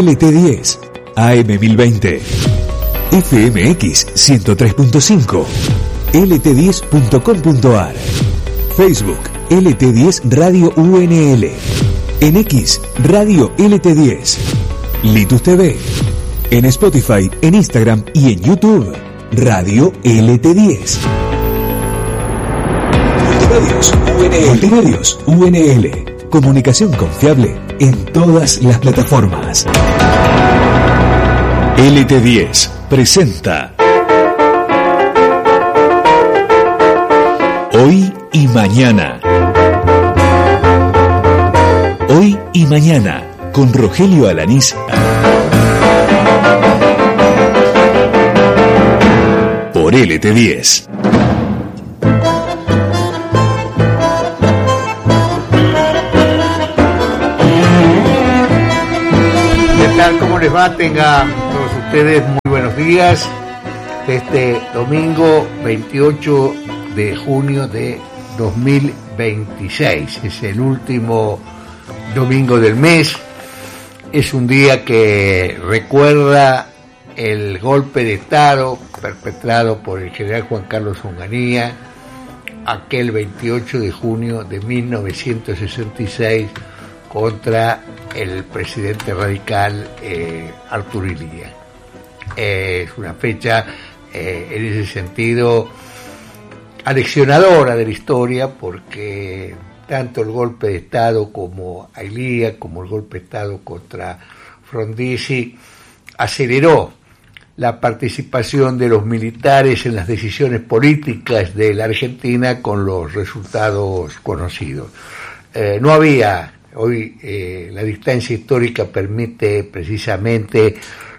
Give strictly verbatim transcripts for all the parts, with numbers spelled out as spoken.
L T diez, A M mil veinte, F M X ciento tres punto cinco, L T diez punto com punto a r, Facebook L T diez Radio U N L, en X Radio L T diez, Litus T V, en Spotify, en Instagram y en YouTube Radio L T diez. Multimedios U N L. Multimedios U N L. Comunicación confiable en todas las plataformas. L T diez presenta Hoy y Mañana. Hoy y Mañana con Rogelio Alanís. Por L T diez. ¿Cómo les va? Tengan todos ustedes muy buenos días. Este domingo veintiocho de junio de dos mil veintiséis. Es el último domingo del mes. Es un día que recuerda el golpe de Estado perpetrado por el general Juan Carlos Onganía aquel veintiocho de junio de mil novecientos sesenta y seis contra el presidente radical eh, Arturo Illia. Eh, es una fecha eh, en ese sentido aleccionadora de la historia, porque tanto el golpe de Estado como a Illia, como el golpe de Estado contra Frondizi, aceleró la participación de los militares en las decisiones políticas de la Argentina con los resultados conocidos. Eh, no había Hoy eh, la distancia histórica permite precisamente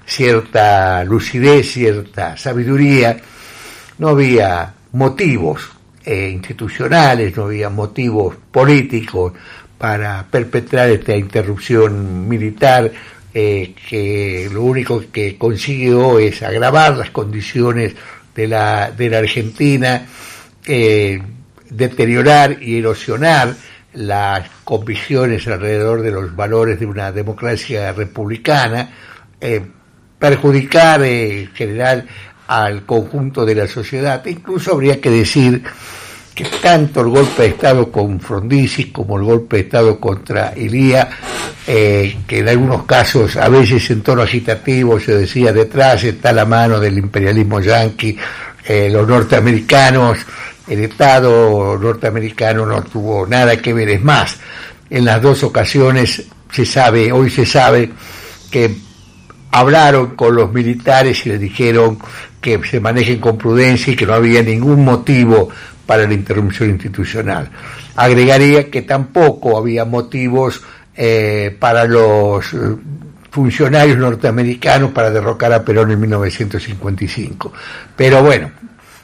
cierta lucidez, cierta sabiduría. No había motivos eh, institucionales, no había motivos políticos para perpetrar esta interrupción militar eh, que lo único que consiguió es agravar las condiciones de la, de la Argentina, eh, deteriorar y erosionar las convicciones alrededor de los valores de una democracia republicana, eh, perjudicar eh, en general al conjunto de la sociedad. Incluso habría que decir que tanto el golpe de Estado con Frondizi como el golpe de Estado contra Illia, eh, que en algunos casos, a veces en tono agitativo, se decía detrás está la mano del imperialismo yanqui, eh, los norteamericanos. El Estado norteamericano no tuvo nada que ver. Es más, en las dos ocasiones se sabe, hoy se sabe que hablaron con los militares y les dijeron que se manejen con prudencia y que no había ningún motivo para la interrupción institucional. Agregaría que tampoco había motivos eh, para los funcionarios norteamericanos para derrocar a Perón en mil novecientos cincuenta y cinco. Pero bueno,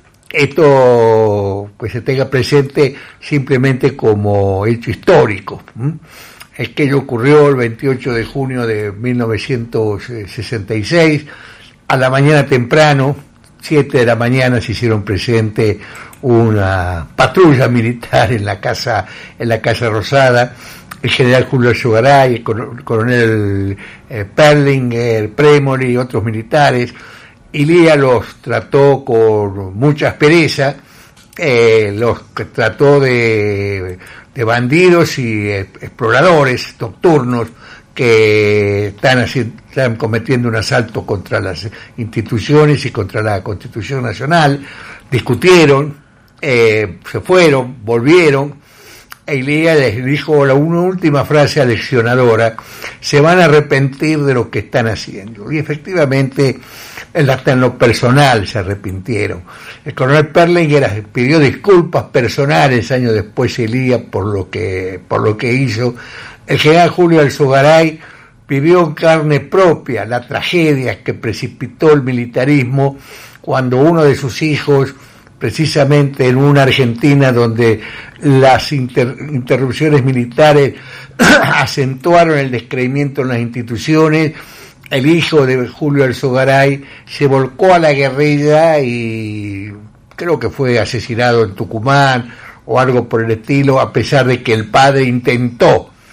esto pues se tenga presente simplemente como hecho histórico. ¿Mm? Es que ello ocurrió el veintiocho de junio de mil novecientos sesenta y seis, a la mañana temprano, siete de la mañana, se hicieron presente una patrulla militar en la casa, en la Casa Rosada. El general Julio Alzogaray, el coronel eh, Perlinger, Premoli y otros militares. Illia los trató con mucha aspereza, eh, los trató de, de bandidos y exploradores nocturnos que están, están cometiendo un asalto contra las instituciones y contra la Constitución Nacional. Discutieron, eh, se fueron, volvieron. Illia les dijo la una última frase aleccionadora: se van a arrepentir de lo que están haciendo. Y efectivamente, hasta en lo personal se arrepintieron. El coronel Perlinger pidió disculpas personales años después a Illia por lo que, por lo que hizo. El general Julio Alzogaray vivió en carne propia la tragedia que precipitó el militarismo cuando uno de sus hijos, precisamente en una Argentina donde las inter, interrupciones militares acentuaron el descreimiento en las instituciones, el hijo de Julio Alzogaray se volcó a la guerrilla y creo que fue asesinado en Tucumán o algo por el estilo, a pesar de que el padre intentó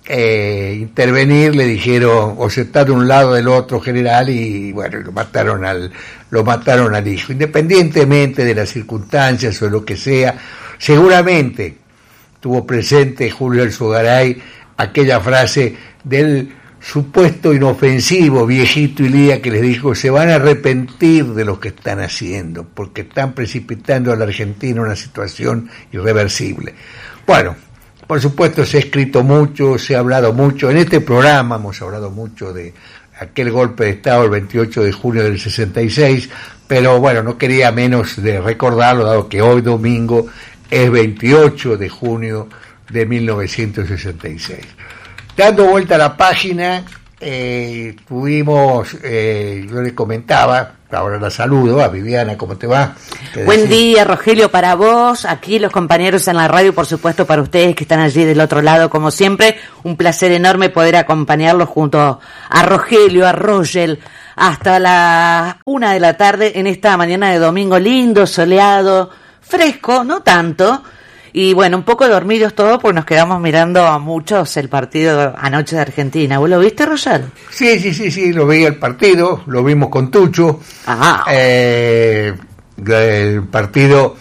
eh, intervenir, le dijeron o se está de un lado del otro, general, y bueno, lo mataron al lo mataron al hijo, independientemente de las circunstancias o lo que sea. Seguramente tuvo presente Julio Alzogaray aquella frase del supuesto inofensivo viejito Ilía que les dijo: se van a arrepentir de lo que están haciendo, porque están precipitando a la Argentina en una situación irreversible. Bueno, por supuesto se ha escrito mucho, se ha hablado mucho, en este programa hemos hablado mucho de aquel golpe de Estado el veintiocho de junio del sesenta y seis, pero bueno, no quería menos de recordarlo, dado que hoy domingo es veintiocho de junio de mil novecientos sesenta y seis. Dando vuelta a la página, eh, tuvimos, eh, yo le comentaba, ahora la saludo a Viviana, ¿cómo te va? Buen decís? Día, Rogelio, para vos, aquí los compañeros en la radio, por supuesto para ustedes que están allí del otro lado, como siempre, un placer enorme poder acompañarlos junto a Rogelio, a Rogel, hasta la una de la tarde en esta mañana de domingo, lindo, soleado, fresco, no tanto. Y bueno, un poco dormidos todos porque nos quedamos mirando a muchos el partido anoche de Argentina. ¿Vos lo viste, Royal? Sí, sí, sí, sí, lo vi el partido, lo vimos con Tucho. Ajá. Eh, el partido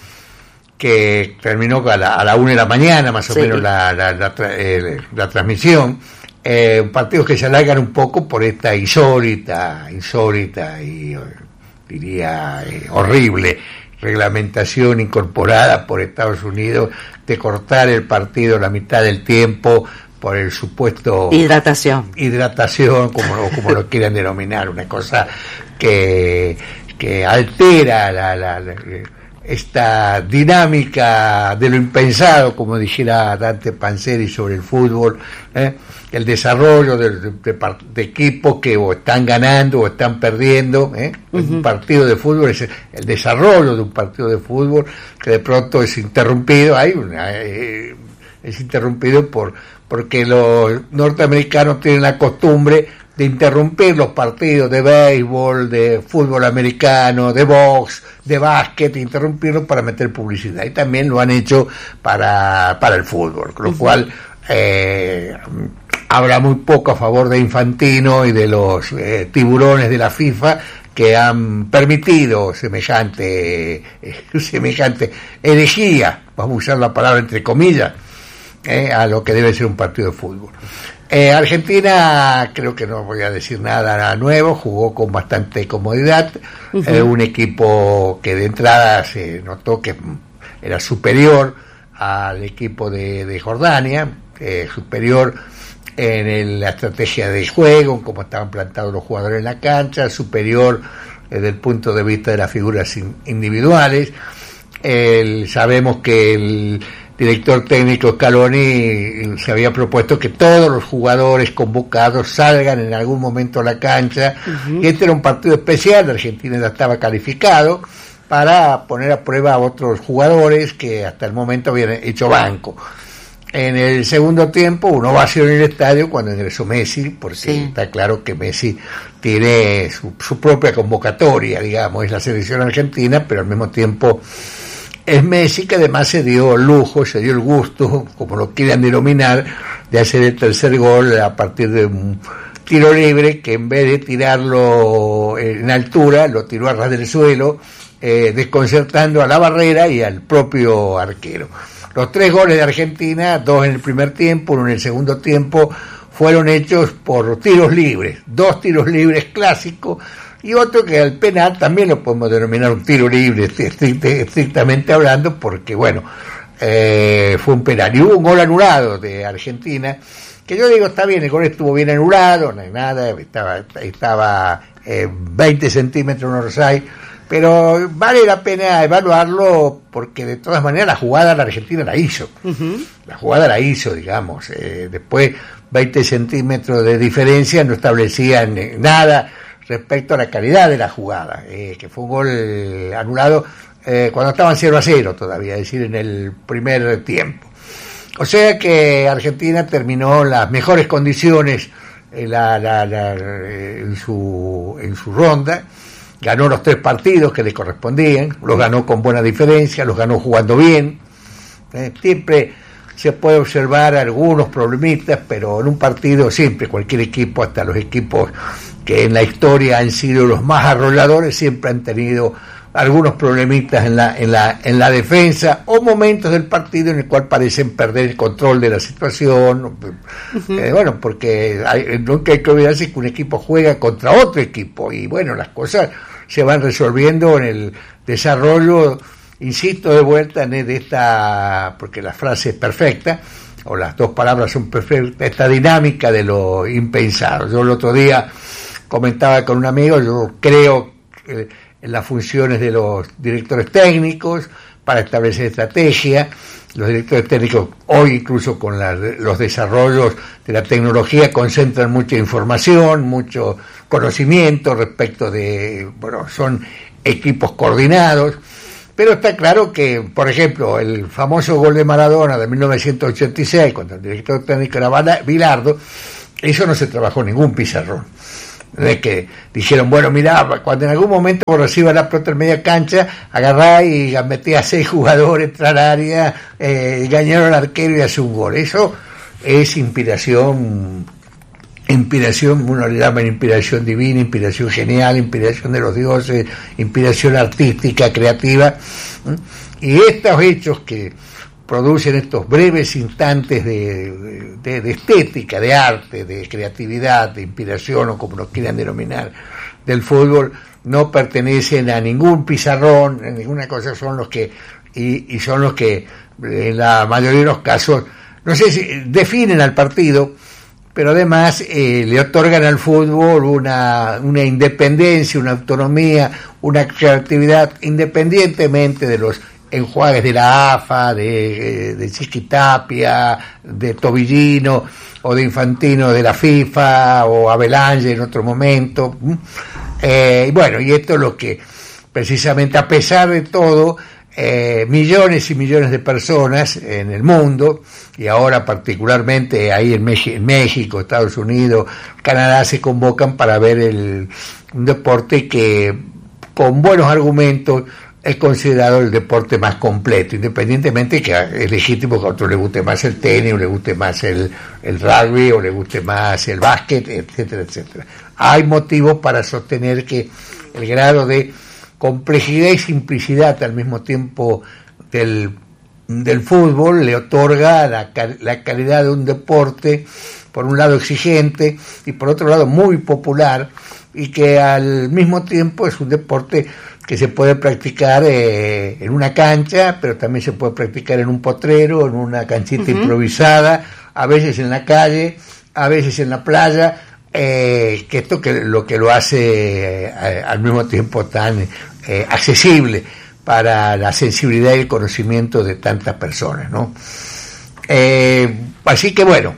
que terminó a la, a la una de la mañana, más o sí. menos, la, la, la, eh, la transmisión. Eh, un partido que se alargan un poco por esta insólita, insólita y diría eh, horrible reglamentación incorporada por Estados Unidos de cortar el partido a la mitad del tiempo por el supuesto hidratación hidratación como, como lo quieran denominar, una cosa que, que altera la, la, la, esta dinámica de lo impensado, como dijera Dante Panzeri sobre el fútbol, ¿eh? el desarrollo de, de, de, de equipos que o están ganando o están perdiendo, ¿eh? Uh-huh. Un partido de fútbol es el desarrollo de un partido de fútbol que de pronto es interrumpido, hay una, eh, es interrumpido por porque los norteamericanos tienen la costumbre de interrumpir los partidos de béisbol, de fútbol americano, de box, de básquet, interrumpirlos para meter publicidad, y también lo han hecho para, para el fútbol, con lo uh-huh. cual eh, habla muy poco a favor de Infantino y de los eh, tiburones de la FIFA que han permitido semejante eh, semejante herejía, vamos a usar la palabra entre comillas, eh, a lo que debe ser un partido de fútbol. Eh, Argentina, creo que no voy a decir nada nuevo, jugó con bastante comodidad, uh-huh. eh, un equipo que de entrada se notó que era superior al equipo de, de Jordania, eh, superior en el, la estrategia de juego, cómo estaban plantados los jugadores en la cancha, superior eh, desde el punto de vista de las figuras in, individuales. El, sabemos que el director técnico Scaloni se había propuesto que todos los jugadores convocados salgan en algún momento a la cancha, uh-huh. y este era un partido especial, Argentina ya estaba calificado, para poner a prueba a otros jugadores que hasta el momento habían hecho banco. En el segundo tiempo, una ovación en el estadio cuando ingresó Messi, porque sí. está claro que Messi tiene su, su propia convocatoria, digamos, es la selección argentina, pero al mismo tiempo es Messi, que además se dio el lujo, se dio el gusto, como lo quieran denominar, de hacer el tercer gol a partir de un tiro libre que en vez de tirarlo en altura, lo tiró a ras del suelo, eh, desconcertando a la barrera y al propio arquero. Los tres goles de Argentina, dos en el primer tiempo, uno en el segundo tiempo, fueron hechos por tiros libres, dos tiros libres clásicos, y otro que al penal también lo podemos denominar un tiro libre, estrictamente hablando, porque bueno, eh, fue un penal. Y hubo un gol anulado de Argentina, que yo digo, está bien, el gol estuvo bien anulado, no hay nada, estaba, estaba eh, veinte centímetros en offside, pero vale la pena evaluarlo porque de todas maneras la jugada la Argentina la hizo, uh-huh. la jugada la hizo, digamos, eh, después veinte centímetros de diferencia no establecían nada respecto a la calidad de la jugada, eh, que fue un gol anulado eh, cuando estaban cero a cero todavía, es decir, en el primer tiempo. O sea que Argentina terminó en las mejores condiciones en, la, la, la, en, su, en su ronda, ganó los tres partidos que le correspondían, los ganó con buena diferencia, los ganó jugando bien, eh, siempre se puede observar algunos problemitas, pero en un partido siempre, cualquier equipo, hasta los equipos que en la historia han sido los más arrolladores, siempre han tenido algunos problemitas en la en la en la defensa, o momentos del partido en el cual parecen perder el control de la situación. Uh-huh. Eh, bueno, porque hay, nunca hay que olvidarse que un equipo juega contra otro equipo, y bueno, las cosas se van resolviendo en el desarrollo, insisto de vuelta, de esta, porque la frase es perfecta, o las dos palabras son perfectas, esta dinámica de lo impensado. Yo el otro día comentaba con un amigo, yo creo que en las funciones de los directores técnicos para establecer estrategia. Los directores técnicos hoy, incluso con la, los desarrollos de la tecnología, concentran mucha información, mucho conocimiento respecto de, bueno, son equipos coordinados, pero está claro que, por ejemplo, el famoso gol de Maradona de mil novecientos ochenta y seis, cuando el director técnico era Bilardo, eso no se trabajó en ningún pizarrón. De que dijeron, bueno, mirá, cuando en algún momento vos recibas la pelota en media cancha, agarrá y metí a seis jugadores, entrar al área, eh, engañaron al arquero y hace un gol. Eso es inspiración, inspiración, uno le llama inspiración divina, inspiración genial, inspiración de los dioses, inspiración artística, creativa. Y estos hechos que producen estos breves instantes de, de, de estética, de arte, de creatividad, de inspiración, o como lo quieran denominar, del fútbol, no pertenecen a ningún pizarrón, en ninguna cosa, son los que, y, y son los que en la mayoría de los casos, no sé si definen al partido, pero además eh, le otorgan al fútbol una, una independencia, una autonomía, una creatividad, independientemente de los enjuagues de la A F A, de, de Chiquitapia, de Tobillino, o de Infantino de la FIFA, o Avelange en otro momento. Eh, y bueno, y esto es lo que, precisamente, a pesar de todo, eh, millones y millones de personas en el mundo, y ahora particularmente ahí en, Mex- en México, Estados Unidos, Canadá, se convocan para ver el, un deporte que, con buenos argumentos, es considerado el deporte más completo, independientemente que es legítimo que a otro le guste más el tenis, o le guste más el, el rugby, o le guste más el básquet, etcétera, etcétera. Hay motivos para sostener que el grado de complejidad y simplicidad al mismo tiempo del, del fútbol le otorga la, la calidad de un deporte, por un lado exigente, y por otro lado muy popular, y que al mismo tiempo es un deporte que se puede practicar eh, en una cancha, pero también se puede practicar en un potrero, en una canchita uh-huh. improvisada, a veces en la calle, a veces en la playa, eh, que esto que lo que lo hace eh, al mismo tiempo tan eh, accesible para la sensibilidad y el conocimiento de tantas personas, ¿no? Eh, así que bueno,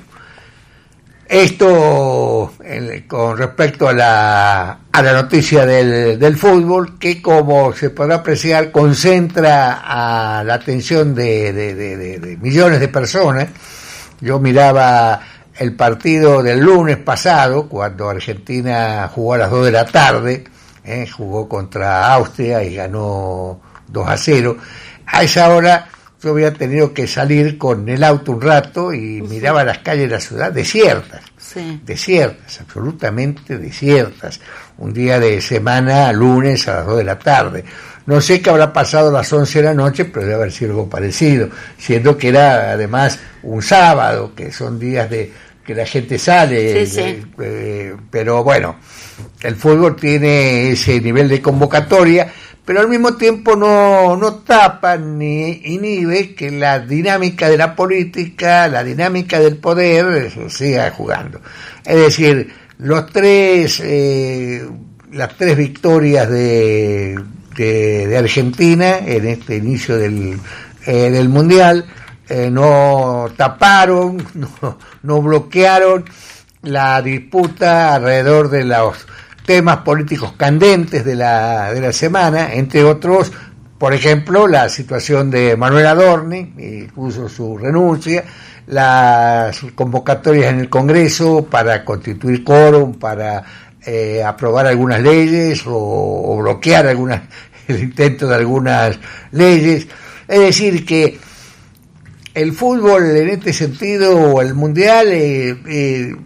esto eh, con respecto a la a la noticia del, del fútbol, que, como se podrá apreciar, concentra a la atención de, de, de, de, de millones de personas. Yo miraba el partido del lunes pasado, cuando Argentina jugó a las dos de la tarde, eh, jugó contra Austria y ganó dos a cero. A esa hora yo había tenido que salir con el auto un rato y miraba las calles de la ciudad desiertas, sí. desiertas, absolutamente desiertas. Un día de semana, lunes a las dos de la tarde. No sé qué habrá pasado a las once de la noche, pero debe haber sido algo parecido, siendo que era además un sábado, que son días de que la gente sale, sí, eh, sí. Eh, pero bueno, el fútbol tiene ese nivel de convocatoria, pero al mismo tiempo no, no tapa ni inhibe que la dinámica de la política, la dinámica del poder siga jugando. Es decir, los tres, eh, las tres victorias de, de, de Argentina en este inicio del, eh, del Mundial eh, no taparon, no, no bloquearon la disputa alrededor de los temas políticos candentes de la de la semana, entre otros, por ejemplo, la situación de Manuel Adorni, incluso su renuncia, las convocatorias en el Congreso para constituir quórum, para eh, aprobar algunas leyes o, o bloquear algunas el intento de algunas leyes. Es decir, que el fútbol en este sentido, el mundial, eh, eh,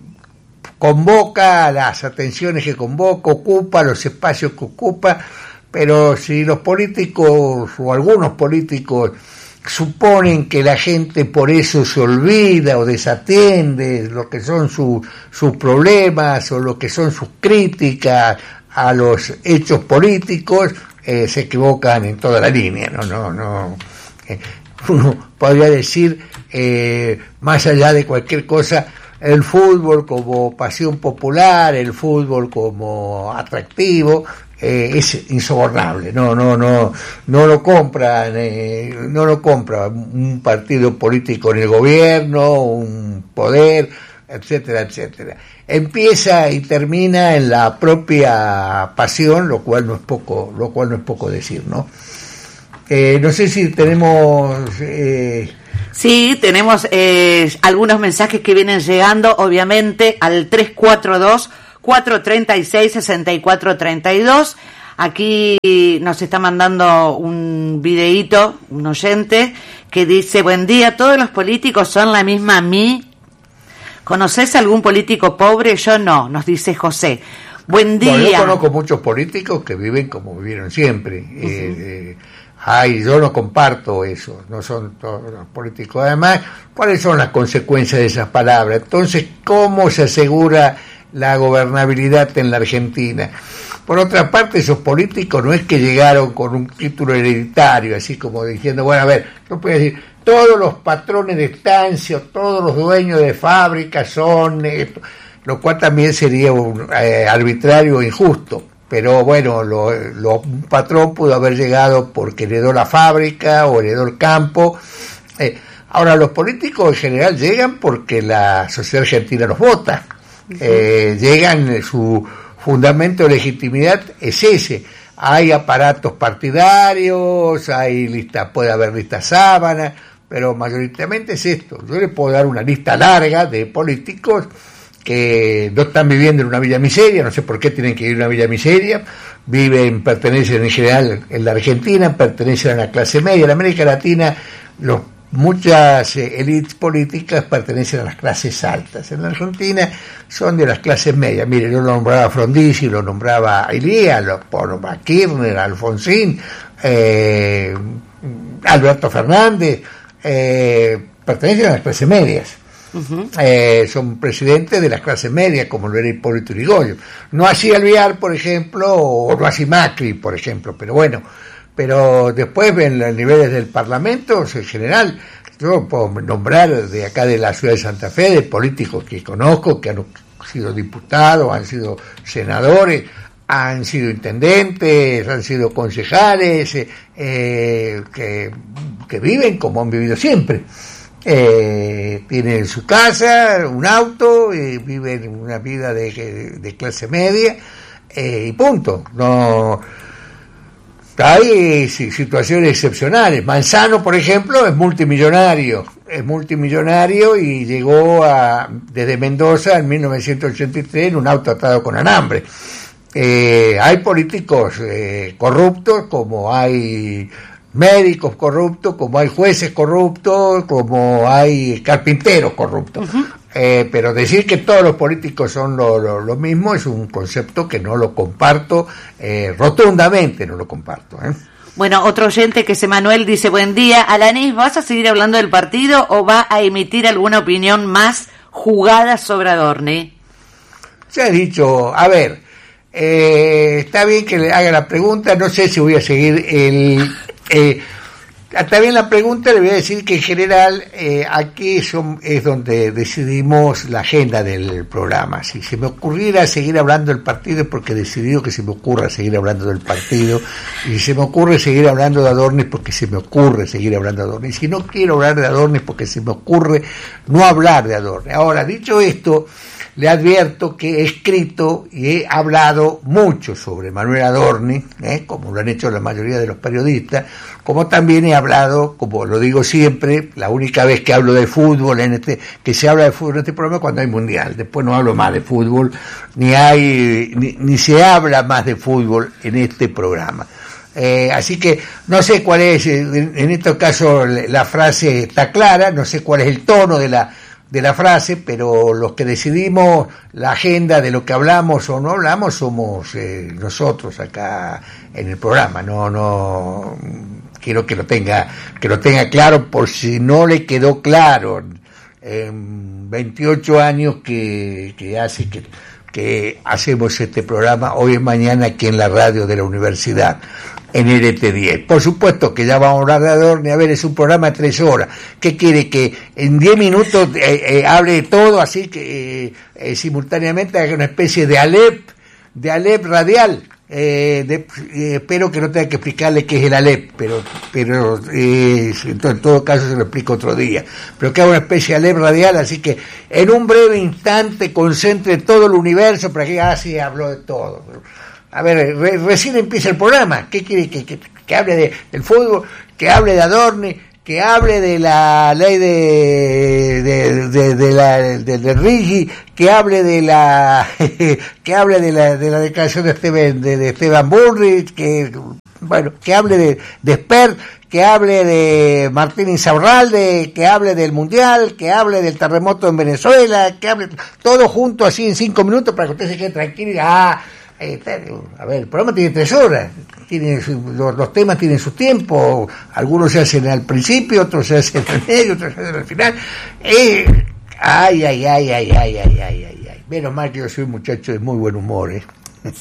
convoca las atenciones que convoca, ocupa los espacios que ocupa, pero si los políticos o algunos políticos suponen que la gente por eso se olvida o desatiende lo que son su, sus problemas o lo que son sus críticas a los hechos políticos, eh, se equivocan en toda la línea. No, no, no. Eh, uno podría decir, eh, más allá de cualquier cosa, el fútbol como pasión popular, el fútbol como atractivo, eh, es insobornable. No, no, no, no lo compran, eh, no lo compra un partido político en el gobierno, un poder, etcétera, etcétera. Empieza y termina en la propia pasión, lo cual no es poco, lo cual no es poco decir, ¿no? Eh, no sé si tenemos. Eh, Sí, tenemos eh, algunos mensajes que vienen llegando, obviamente, al tres cuatro dos, cuatro tres seis, seis cuatro tres dos. Aquí nos está mandando un videíto, un oyente, que dice: buen día, ¿todos los políticos son la misma mí? ¿Conoces algún político pobre? Yo no, nos dice José. Buen día. Bueno, yo conozco muchos políticos que viven como vivieron siempre. Uh-huh. eh, eh, Ay, yo no comparto eso, no son todos los políticos. Además, ¿cuáles son las consecuencias de esas palabras? Entonces, ¿cómo se asegura la gobernabilidad en la Argentina? Por otra parte, esos políticos no es que llegaron con un título hereditario, así como diciendo, bueno, a ver, no puedo decir, todos los patrones de estancia, todos los dueños de fábricas son esto, lo cual también sería un, eh, arbitrario e injusto. Pero bueno, lo, lo, un patrón pudo haber llegado porque heredó la fábrica o heredó el campo. Eh, ahora, los políticos en general llegan porque la sociedad argentina los vota. Eh, llegan, su fundamento de legitimidad es ese. Hay aparatos partidarios, hay lista, puede haber lista sábana, pero mayoritariamente es esto. Yo le puedo dar una lista larga de políticos que no están viviendo en una villa miseria, no sé por qué tienen que ir a una villa miseria, viven, pertenecen en general en la Argentina, pertenecen a la clase media, en la América Latina los, muchas eh, élites políticas pertenecen a las clases altas, en la Argentina son de las clases medias. Mire, yo lo nombraba a Frondizi, lo nombraba a Ilía, lo nombraba a Kirchner, a Alfonsín, eh, Alberto Fernández, eh, pertenecen a las clases medias. Uh-huh. Eh, son presidentes de las clases medias, como lo era Hipólito Yrigoyen. No así Alvear, por ejemplo, o no así Macri, por ejemplo, pero bueno, pero después ven los niveles del Parlamento, en general, yo puedo nombrar de acá de la ciudad de Santa Fe, de políticos que conozco, que han sido diputados, han sido senadores, han sido intendentes, han sido concejales, eh, que, que viven como han vivido siempre. Eh, tienen su casa, un auto, eh, viven una vida de, de clase media, eh, y punto. No hay situaciones excepcionales. Manzano, por ejemplo, es multimillonario, es multimillonario y llegó a desde Mendoza en mil novecientos ochenta y tres en un auto atado con alambre. Eh, hay políticos eh, corruptos, como hay médicos corruptos, como hay jueces corruptos, como hay carpinteros corruptos. Uh-huh. Eh, pero decir que todos los políticos son lo, lo, lo mismo es un concepto que no lo comparto, eh, rotundamente no lo comparto. ¿eh? Bueno, otro oyente que es Emanuel dice: buen día, Alanis, ¿vas a seguir hablando del partido o va a emitir alguna opinión más jugada sobre Adorni? Se ha dicho, a ver, eh, está bien que le haga la pregunta, no sé si voy a seguir el... Eh, también la pregunta le voy a decir que en general eh, aquí son, es donde decidimos la agenda del programa. Si se me ocurriera seguir hablando del partido es porque he decidido que se me ocurra seguir hablando del partido, y si se me ocurre seguir hablando de Adorni es porque se me ocurre seguir hablando de Adorni, y si no quiero hablar de Adorni es porque se me ocurre no hablar de Adorni. Ahora, dicho esto, le advierto que he escrito y he hablado mucho sobre Manuel Adorni, ¿eh? como lo han hecho la mayoría de los periodistas, como también he hablado, como lo digo siempre, la única vez que hablo de fútbol, en este que se habla de fútbol en este programa es cuando hay mundial, después no hablo más de fútbol, ni hay ni, ni se habla más de fútbol en este programa. Eh, así que no sé cuál es, en, en este caso la frase está clara, no sé cuál es el tono de la de la frase, pero los que decidimos la agenda de lo que hablamos o no hablamos somos eh, nosotros acá en el programa. No, no quiero que lo tenga, que lo tenga claro por si no le quedó claro. En veintiocho años que, que hace que, que hacemos este programa, hoy es mañana aquí en la radio de la universidad, en L T diez. Por supuesto que ya vamos a hablar de Adorni. A ver, es un programa de tres horas. ¿Qué quiere? Que en diez minutos eh, eh, hable de todo, así que eh, eh, simultáneamente haga una especie de Alep, de Alep radial. Eh, de, eh, espero que no tenga que explicarle qué es el Alep, pero pero eh, en todo caso se lo explico otro día. Pero que haga una especie de Alep radial, así que en un breve instante concentre todo el universo para que así ah, sí, habló de todo. A ver, re, recién empieza el programa. ¿Qué quiere? Que, que, que hable de, del fútbol, que hable de Adorni, que hable de la ley de de de, de la de, de Rigi, que hable de la que hable de la de la declaración de Esteban de, de Esteban Bullrich, que bueno, que hable de de Sper, que hable de Martín Insaurralde, que hable del Mundial, que hable del terremoto en Venezuela, que hable todo junto así en cinco minutos para que usted se quede tranquilo y diga, ah, a ver, el programa tiene tres horas, tiene su, los, los temas tienen su tiempo, algunos se hacen al principio, otros se hacen al medio, otros se hacen al final. Eh, ay, ay, ay, ay, ay, ay, ay, ay, ay. Menos mal que yo soy un muchacho de muy buen humor, ¿eh?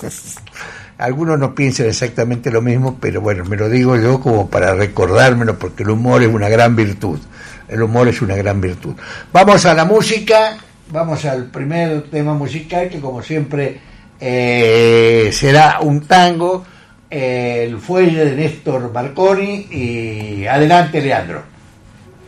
Algunos no piensan exactamente lo mismo, pero bueno, me lo digo yo como para recordármelo, porque el humor es una gran virtud. El humor es una gran virtud. Vamos a la música, vamos al primer tema musical, que como siempre Eh, será un tango, eh, el fuelle de Néstor Marconi, y adelante, Leandro.